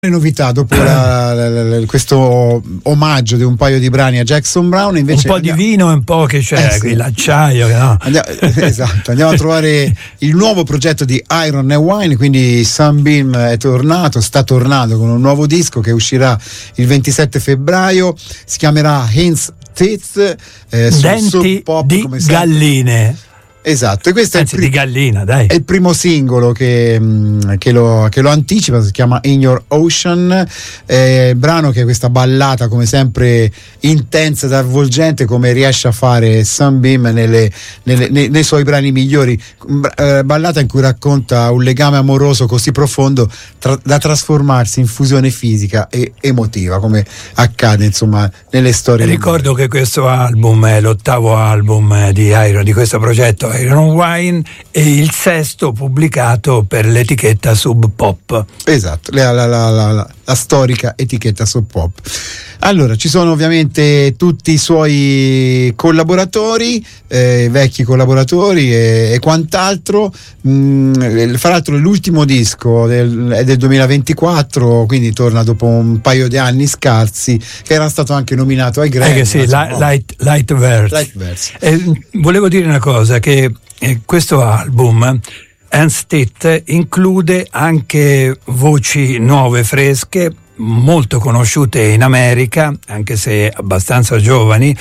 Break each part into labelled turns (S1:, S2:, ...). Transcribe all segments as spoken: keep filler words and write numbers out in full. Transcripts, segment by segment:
S1: novità dopo la, la, la, questo omaggio di un paio di brani a Jackson Browne, invece
S2: un po'
S1: andiamo...
S2: di vino e un po' che c'è,
S1: eh sì.
S2: l'acciaio, no?
S1: Andiamo, esatto, andiamo a trovare il nuovo progetto di Iron and Wine, quindi Sunbeam è tornato, sta tornando con un nuovo disco che uscirà il ventisette febbraio, si chiamerà Heinz Teeth, eh,
S2: Denti
S1: pop,
S2: di
S1: come
S2: galline.
S1: Esatto, e questo
S2: Anzi,
S1: è il, pri-
S2: di gallina, dai.
S1: è il primo singolo che, mh, che, lo, che lo anticipa, si chiama In Your Ocean, eh, il brano che è questa ballata come sempre intensa ed avvolgente, come riesce a fare Sunbeam nelle, nelle, nei, nei suoi brani migliori, eh, ballata in cui racconta un legame amoroso così profondo tra, da trasformarsi in fusione fisica e emotiva, come accade insomma nelle storie.
S2: Ricordo che questo album è l'ottavo album di Iron, di questo progetto Iron Wine, e il sesto pubblicato per l'etichetta Sub Pop.
S1: Esatto, la, la, la, la, la storica etichetta Sub Pop. Allora, ci sono ovviamente tutti i suoi collaboratori, eh, vecchi collaboratori e, e quant'altro. Mm, fra l'altro l'ultimo disco del, è del duemilaventiquattro, quindi torna dopo un paio di anni scarsi, che era stato anche nominato ai Grammy.
S2: Eh, sì, la, light, light Verse.
S1: Light Verse.
S2: Eh, volevo dire una cosa, che eh, questo album Heinz Teeth include anche voci nuove, fresche, molto conosciute in America, anche se abbastanza giovani,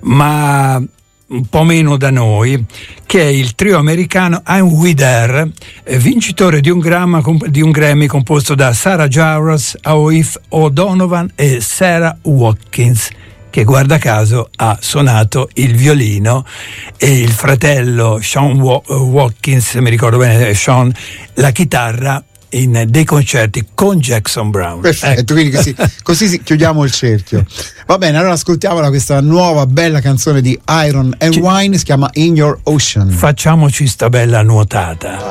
S2: ma un po' meno da noi, che è il trio americano I'm We There, vincitore di un, gramma, di un Grammy composto da Sarah Jarosz, Aoife O'Donovan e Sarah Watkins, che guarda caso ha suonato il violino, e il fratello Sean Watkins, se mi ricordo bene, Sean, la chitarra in dei concerti con Jackson Browne.
S1: Perfetto, ecco. Quindi così, così chiudiamo il cerchio. Va bene, allora ascoltiamola questa nuova bella canzone di Iron and Wine, si chiama In Your Ocean.
S2: Facciamoci sta bella nuotata.